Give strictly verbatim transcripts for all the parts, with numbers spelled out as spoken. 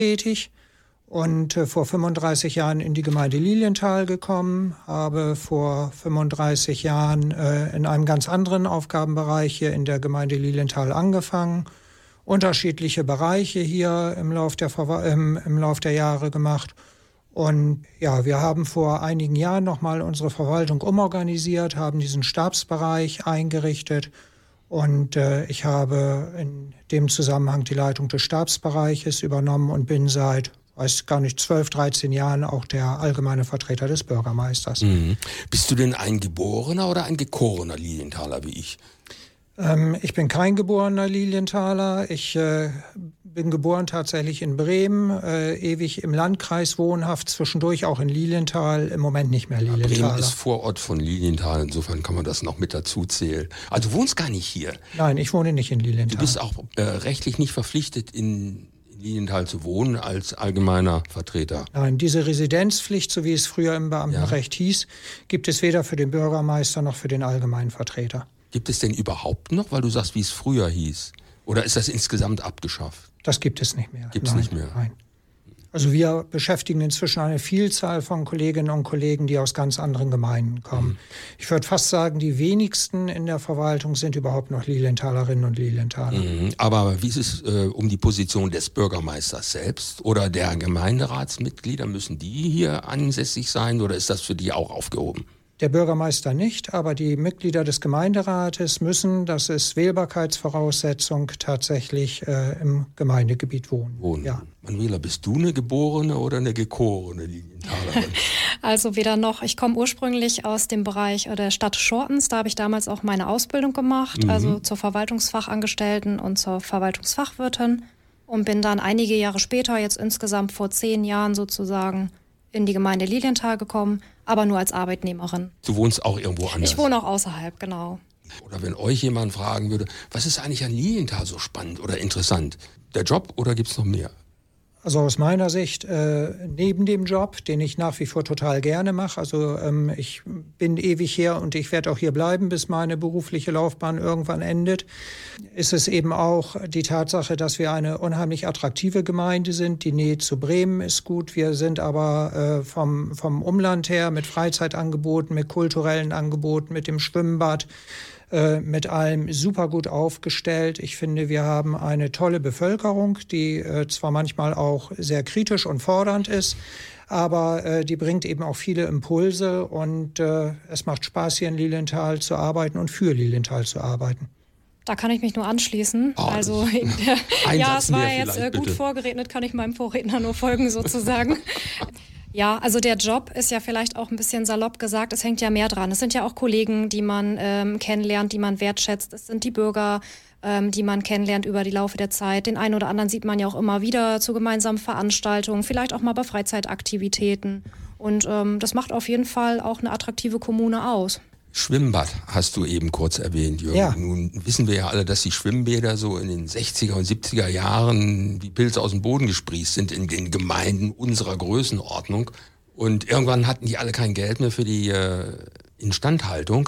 tätig und äh, vor fünfunddreißig Jahren in die Gemeinde Lilienthal gekommen, habe vor fünfunddreißig Jahren äh, in einem ganz anderen Aufgabenbereich hier in der Gemeinde Lilienthal angefangen, unterschiedliche Bereiche hier im Lauf der, Verwa- im, im Lauf der Jahre gemacht. Und ja, wir haben vor einigen Jahren nochmal unsere Verwaltung umorganisiert, haben diesen Stabsbereich eingerichtet und äh, ich habe in dem Zusammenhang die Leitung des Stabsbereiches übernommen und bin seit, weiß gar nicht, zwölf, dreizehn Jahren auch der allgemeine Vertreter des Bürgermeisters. Mhm. Bist du denn ein geborener oder ein gekorener Lilienthaler wie ich? Ähm, ich bin kein geborener Lilienthaler. Ich äh, bin geboren tatsächlich in Bremen, äh, ewig im Landkreis wohnhaft, zwischendurch auch in Lilienthal, im Moment nicht mehr Lilienthaler. Ja, Bremen ist Vorort von Lilienthal, insofern kann man das noch mit dazu zählen. Also du wohnst gar nicht hier? Nein, ich wohne nicht in Lilienthal. Du bist auch äh, rechtlich nicht verpflichtet, in Lilienthal zu wohnen als allgemeiner Vertreter? Nein, diese Residenzpflicht, so wie es früher im Beamtenrecht ja. hieß, gibt es weder für den Bürgermeister noch für den allgemeinen Vertreter. Gibt es denn überhaupt noch, weil du sagst, wie es früher hieß? Oder ist das insgesamt abgeschafft? Das gibt es nicht mehr. Gibt es nicht mehr? Nein. Also wir beschäftigen inzwischen eine Vielzahl von Kolleginnen und Kollegen, die aus ganz anderen Gemeinden kommen. Mhm. Ich würde fast sagen, die wenigsten in der Verwaltung sind überhaupt noch Lilienthalerinnen und Lilienthaler. Mhm. Aber wie ist es äh, um die Position des Bürgermeisters selbst oder der Gemeinderatsmitglieder? Müssen die hier ansässig sein oder ist das für die auch aufgehoben? Der Bürgermeister nicht, aber die Mitglieder des Gemeinderates müssen, das ist Wählbarkeitsvoraussetzung, tatsächlich äh, im Gemeindegebiet wohnen. wohnen. Ja. Manuela, bist du eine geborene oder eine gekorene Lilienthalerin? Also weder noch. Ich komme ursprünglich aus dem Bereich der Stadt Schortens. Da habe ich damals auch meine Ausbildung gemacht, mhm. also zur Verwaltungsfachangestellten und zur Verwaltungsfachwirtin und bin dann einige Jahre später, jetzt insgesamt vor zehn Jahren sozusagen, in die Gemeinde Lilienthal gekommen, aber nur als Arbeitnehmerin. Du wohnst auch irgendwo anders? Ich wohne auch außerhalb, genau. Oder wenn euch jemand fragen würde, was ist eigentlich an Lilienthal so spannend oder interessant? Der Job oder gibt es noch mehr? Also aus meiner Sicht, äh, neben dem Job, den ich nach wie vor total gerne mache, also ähm, ich bin ewig hier und ich werde auch hier bleiben, bis meine berufliche Laufbahn irgendwann endet, ist es eben auch die Tatsache, dass wir eine unheimlich attraktive Gemeinde sind. Die Nähe zu Bremen ist gut, wir sind aber äh, vom, vom Umland her mit Freizeitangeboten, mit kulturellen Angeboten, mit dem Schwimmbad, mit allem super gut aufgestellt. Ich finde, wir haben eine tolle Bevölkerung, die äh, zwar manchmal auch sehr kritisch und fordernd ist, aber äh, die bringt eben auch viele Impulse und äh, es macht Spaß, hier in Lilienthal zu arbeiten und für Lilienthal zu arbeiten. Da kann ich mich nur anschließen. Oh, also der, ja, es war jetzt äh, gut bitte. vorgeredet, kann ich meinem Vorredner nur folgen sozusagen. Ja, also der Job ist ja vielleicht auch ein bisschen salopp gesagt, es hängt ja mehr dran. Es sind ja auch Kollegen, die man ähm, kennenlernt, die man wertschätzt. Es sind die Bürger, ähm, die man kennenlernt über die Laufe der Zeit. Den einen oder anderen sieht man ja auch immer wieder zu gemeinsamen Veranstaltungen, vielleicht auch mal bei Freizeitaktivitäten. Und ähm, das macht auf jeden Fall auch eine attraktive Kommune aus. Schwimmbad hast du eben kurz erwähnt, Jürgen. Ja. Nun wissen wir ja alle, dass die Schwimmbäder so in den sechziger und siebziger Jahren wie Pilze aus dem Boden gesprießt sind in den Gemeinden unserer Größenordnung. Und irgendwann hatten die alle kein Geld mehr für die äh, Instandhaltung.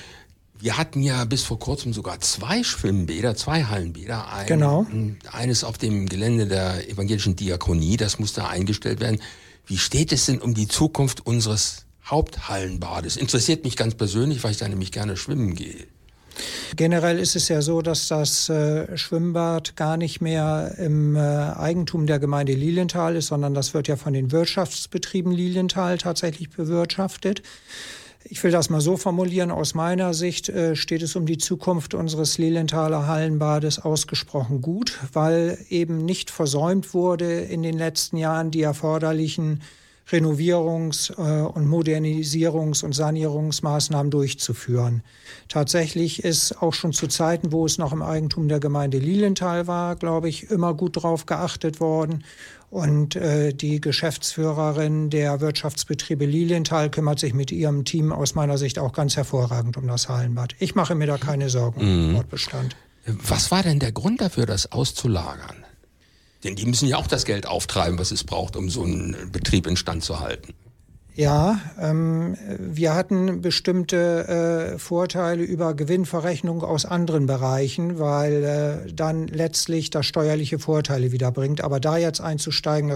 Wir hatten ja bis vor kurzem sogar zwei Schwimmbäder, zwei Hallenbäder. Ein, genau. Eines auf dem Gelände der evangelischen Diakonie, das musste eingestellt werden. Wie steht es denn um die Zukunft unseres Haupthallenbades? Interessiert mich ganz persönlich, weil ich da nämlich gerne schwimmen gehe. Generell ist es ja so, dass das äh, Schwimmbad gar nicht mehr im äh, Eigentum der Gemeinde Lilienthal ist, sondern das wird ja von den Wirtschaftsbetrieben Lilienthal tatsächlich bewirtschaftet. Ich will das mal so formulieren, aus meiner Sicht äh, steht es um die Zukunft unseres Lilienthaler Hallenbades ausgesprochen gut, weil eben nicht versäumt wurde, in den letzten Jahren die erforderlichen Renovierungs- und Modernisierungs- und Sanierungsmaßnahmen durchzuführen. Tatsächlich ist auch schon zu Zeiten, wo es noch im Eigentum der Gemeinde Lilienthal war, glaube ich, immer gut drauf geachtet worden. Und äh, die Geschäftsführerin der Wirtschaftsbetriebe Lilienthal kümmert sich mit ihrem Team aus meiner Sicht auch ganz hervorragend um das Hallenbad. Ich mache mir da keine Sorgen um den Fortbestand. Was war denn der Grund dafür, das auszulagern? Denn die müssen ja auch das Geld auftreiben, was es braucht, um so einen Betrieb instand zu halten. Ja, ähm, wir hatten bestimmte äh, Vorteile über Gewinnverrechnung aus anderen Bereichen, weil äh, dann letztlich das steuerliche Vorteile wieder bringt. Aber da jetzt einzusteigen,